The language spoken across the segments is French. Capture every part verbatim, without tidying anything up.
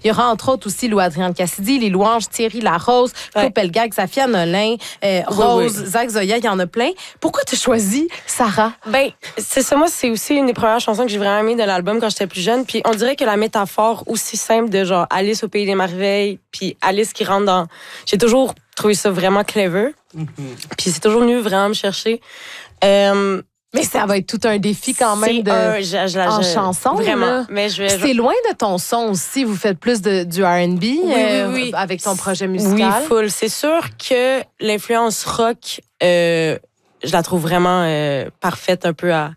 Il y aura entre autres aussi Lou-Adrienne Cassidy, Les Louanges, Thierry Larose, Claude ouais. Pelgag, Safia Nolin, euh, Rose, oui, oui. Zach Zoya, il y en a plein. Pourquoi tu as choisi Sarah? Ben, c'est ça, moi, c'est aussi une des premières chansons que j'ai vraiment aimées de l'album quand j'étais plus jeune. Puis on dirait que la métaphore aussi simple de genre Alice au Pays des Merveilles, puis Alice qui rentre dans... J'ai toujours trouvé ça vraiment clever. Mm-hmm. Puis c'est toujours venu vraiment me chercher. Euh, Mais ça va être tout un défi quand même de, un, je, je, en je, chanson. Vraiment. Là. Mais je, je... C'est loin de ton son aussi. Vous faites plus de, du R and B oui, euh, oui, oui. avec ton projet musical. Oui, full. C'est sûr que l'influence rock, euh, je la trouve vraiment euh, parfaite un peu à,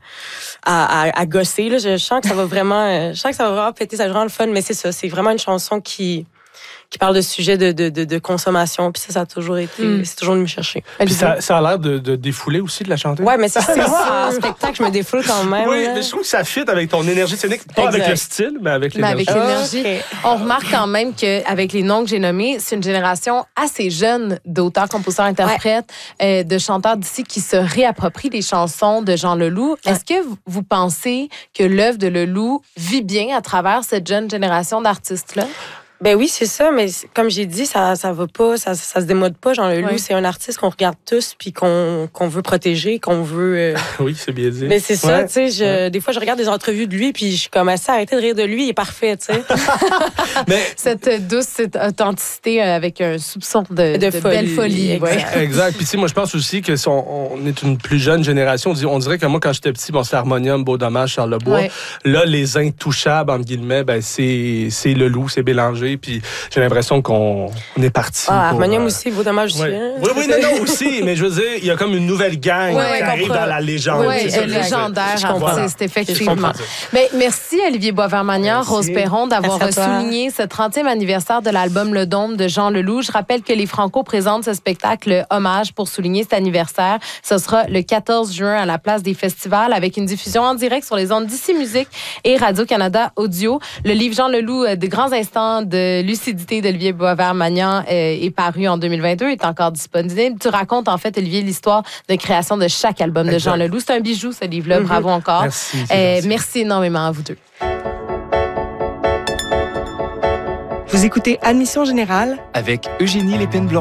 à, à, à gosser. Là. Je sens que ça va vraiment, euh, je sens que ça va vraiment péter, ça va vraiment le fun. Mais c'est ça, c'est vraiment une chanson qui... qui parle de sujets de, de, de, de consommation. Puis ça, ça a toujours été... Mm. C'est toujours venu me chercher. Puis ça, ça a l'air de, de défouler aussi, de la chanter. Ouais, mais c'est ça. En spectacle, je me défoule quand même. Oui, là. mais je trouve que ça fit avec ton énergie scénique. Pas exact. Avec le style, mais avec l'énergie. Mais avec l'énergie. Okay. On remarque quand même qu'avec les noms que j'ai nommés, c'est une génération assez jeune d'auteurs, compositeurs, interprètes, ouais. euh, de chanteurs d'ici qui se réapproprient des chansons de Jean Leloup. Ouais. Est-ce que vous pensez que l'œuvre de Leloup vit bien à travers cette jeune génération d'artistes-là? Ben oui, c'est ça, mais comme j'ai dit, ça ça va pas, ça ça se démode pas. Jean Leloup, oui. C'est un artiste qu'on regarde tous puis qu'on qu'on veut protéger, qu'on veut. Euh... oui, c'est bien dit. Mais c'est ça, ouais. tu sais. Ouais. Des fois, je regarde des entrevues de lui puis je suis comme assez arrêtée de rire de lui, il est parfait, tu sais. mais cette douce, cette authenticité avec un soupçon de, de, de folie. Belle folie. Exact. Ouais. Exact. Puis tu sais, moi, je pense aussi que si on, on est une plus jeune génération, on dirait que moi, quand j'étais petit, bon, c'était Harmonium, Beau Dommage, Charles Lebois. Ouais. Là, les intouchables entre guillemets, ben c'est c'est Leloup, c'est Bélanger. Puis j'ai l'impression qu'on on est parti. Ah, Harmonium euh... aussi, Beau Dommage aussi. Oui, hein? oui, oui, non, non, aussi. Mais je veux dire, il y a comme une nouvelle gang ouais, qui arrive dans la légende. Oui, euh, légendaire, artiste, effectivement. Mais merci, Olivier Boisvert-Magnan, Rose Perron, d'avoir souligné ce trentième anniversaire de l'album Le Dôme de Jean Leloup. Je rappelle que les Franco présentent ce spectacle hommage pour souligner cet anniversaire. Ce sera le quatorze juin à la Place des Festivals avec une diffusion en direct sur les ondes d'ici Musique et Radio-Canada Audio. Le livre Jean Leloup, de grands instants de lucidité d'Olivier Boisvert-Magnan euh, est paru en deux mille vingt-deux, est encore disponible. Tu racontes en fait, Olivier, l'histoire de création de chaque album exact. De Jean Leloup. C'est un bijou, ce livre-là. Mm-hmm. Bravo encore. Merci. Euh, merci énormément à vous deux. Vous écoutez Admission Générale avec Eugénie Lépine-Blondeau.